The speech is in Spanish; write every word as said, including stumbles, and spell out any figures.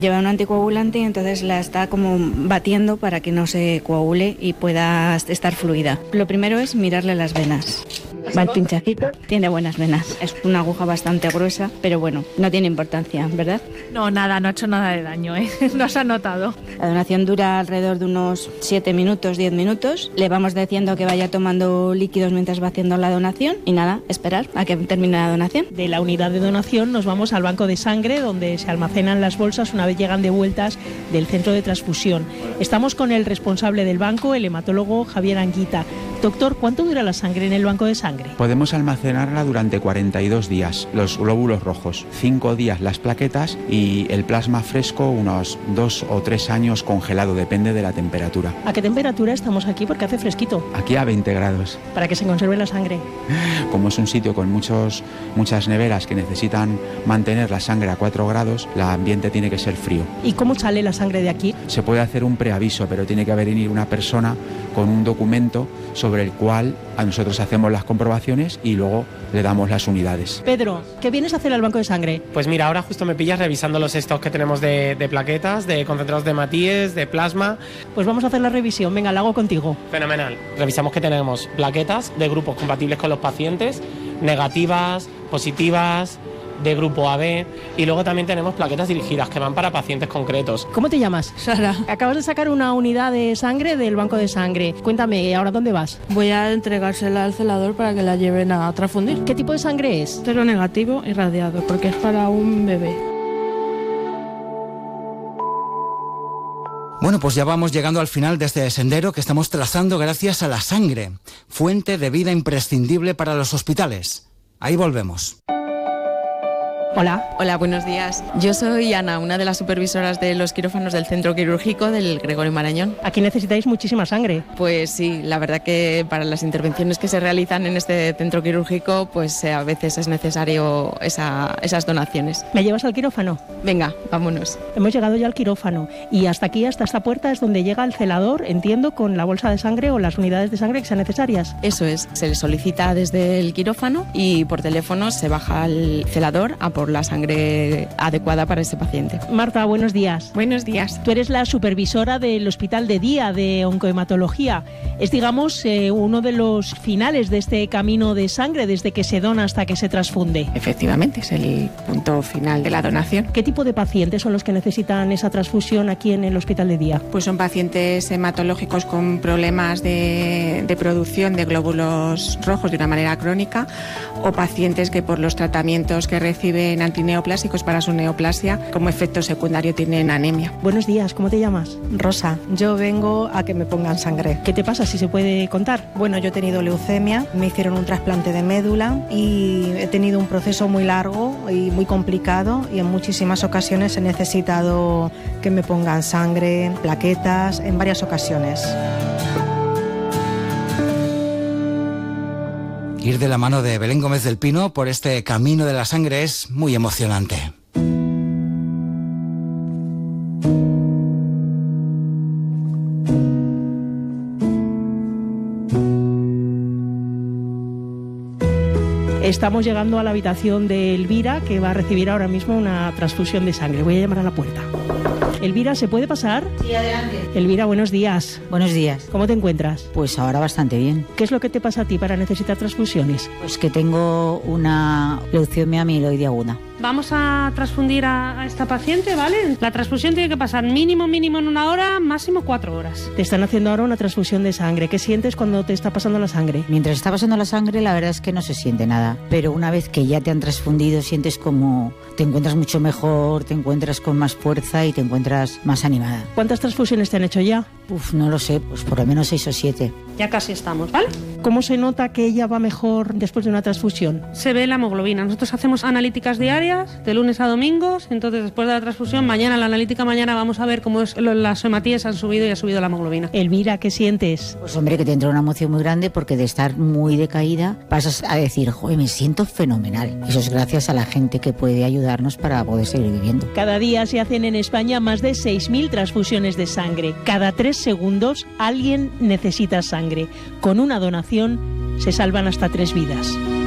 Lleva un anticoagulante y entonces la está como batiendo para que no se coagule y pueda estar fluida. Lo primero es mirarle las venas. Va el pinchacito, tiene buenas venas. Es una aguja bastante gruesa, pero bueno, no tiene importancia, ¿verdad? No, nada, no ha hecho nada de daño, ¿eh? No se ha notado. La donación dura alrededor de unos siete minutos, diez minutos. Le vamos diciendo que vaya tomando líquidos mientras va haciendo la donación y nada, esperar a que termine la donación. De la unidad de donación nos vamos al banco de sangre, donde se almacenan las bolsas una vez llegan de vueltas del centro de transfusión. Estamos con el responsable del banco, el hematólogo Javier Anguita. Doctor, ¿cuánto dura la sangre en el banco de sangre? Podemos almacenarla durante cuarenta y dos días, los glóbulos rojos, cinco días las plaquetas y el plasma fresco unos dos o tres años congelado, depende de la temperatura. ¿A qué temperatura estamos aquí? Porque hace fresquito. Aquí a veinte grados. Para que se conserve la sangre. Como es un sitio con muchos, muchas neveras que necesitan mantener la sangre a cuatro grados, el ambiente tiene que ser frío. ¿Y cómo sale la sangre de aquí? Se puede hacer un preaviso, pero tiene que venir una persona con un documento sobre el cual a nosotros hacemos las comprobaciones y luego le damos las unidades. Pedro, ¿qué vienes a hacer al banco de sangre? Pues mira, ahora justo me pillas revisando los stocks que tenemos de, de plaquetas, de concentrados de hematíes, de plasma. Pues vamos a hacer la revisión, venga, la hago contigo. Fenomenal. Revisamos que tenemos plaquetas de grupos compatibles con los pacientes, negativas, positivas, de grupo A B, y luego también tenemos plaquetas dirigidas que van para pacientes concretos. ¿Cómo te llamas? Sara. Acabas de sacar una unidad de sangre del banco de sangre. Cuéntame, ¿ahora dónde vas? Voy a entregársela al celador para que la lleven a transfundir. ¿Qué tipo de sangre es? Cero negativo y radiado, porque es para un bebé. Bueno, pues ya vamos llegando al final de este sendero que estamos trazando gracias a la sangre, fuente de vida imprescindible para los hospitales. Ahí volvemos. Hola. Hola, buenos días. Yo soy Ana, una de las supervisoras de los quirófanos del Centro Quirúrgico del Gregorio Marañón. Aquí necesitáis muchísima sangre. Pues sí, la verdad que para las intervenciones que se realizan en este centro quirúrgico, pues eh, a veces es necesario esa, esas donaciones. ¿Me llevas al quirófano? Venga, vámonos. Hemos llegado ya al quirófano y hasta aquí, hasta esta puerta, es donde llega el celador, entiendo, con la bolsa de sangre o las unidades de sangre que sean necesarias. Eso es, se le solicita desde el quirófano y por teléfono se baja al celador a por la sangre adecuada para ese paciente. Marta, buenos días. Buenos días. Tú eres la supervisora del Hospital de Día de Oncohematología. Es, digamos, eh, uno de los finales de este camino de sangre desde que se dona hasta que se transfunde. Efectivamente, es el punto final de la donación. ¿Qué tipo de pacientes son los que necesitan esa transfusión aquí en el Hospital de Día? Pues son pacientes hematológicos con problemas de, de producción de glóbulos rojos de una manera crónica, o pacientes que por los tratamientos que reciben antineoplásicos para su neoplasia, como efecto secundario tienen anemia. Buenos días, ¿cómo te llamas? Rosa, yo vengo a que me pongan sangre. ¿Qué te pasa, si se puede contar? Bueno, yo he tenido leucemia, me hicieron un trasplante de médula y he tenido un proceso muy largo y muy complicado, y en muchísimas ocasiones he necesitado que me pongan sangre, plaquetas, en varias ocasiones. Ir de la mano de Belén Gómez del Pino por este camino de la sangre es muy emocionante. Estamos llegando a la habitación de Elvira, que va a recibir ahora mismo una transfusión de sangre. Voy a llamar a la puerta. Elvira, ¿se puede pasar? Sí, adelante. Elvira, buenos días. Buenos días. ¿Cómo te encuentras? Pues ahora bastante bien. ¿Qué es lo que te pasa a ti para necesitar transfusiones? Pues que tengo una leucemia amiloide aguda. Vamos a transfundir a, a esta paciente, ¿vale? La transfusión tiene que pasar mínimo, mínimo en una hora, máximo cuatro horas. Te están haciendo ahora una transfusión de sangre. ¿Qué sientes cuando te está pasando la sangre? Mientras está pasando la sangre, la verdad es que no se siente nada. Pero una vez que ya te han transfundido, sientes como te encuentras mucho mejor, te encuentras con más fuerza y te encuentras más animada. ¿Cuántas transfusiones te han hecho ya? Uf, no lo sé, pues por lo menos seis o siete. Ya casi estamos, ¿vale? ¿Cómo se nota que ella va mejor después de una transfusión? Se ve la hemoglobina. Nosotros hacemos analíticas diarias, de lunes a domingos, entonces después de la transfusión, mañana, la analítica mañana, vamos a ver cómo es, las hematías han subido y ha subido la hemoglobina. Elvira, ¿qué sientes? Pues hombre, que te entra una emoción muy grande, porque de estar muy decaída pasas a decir, joder, me siento fenomenal. Eso es gracias a la gente que puede ayudarnos para poder seguir viviendo. Cada día se hacen en España más de seis mil transfusiones de sangre. Cada tres segundos alguien necesita sangre. Con una donación se salvan hasta tres vidas.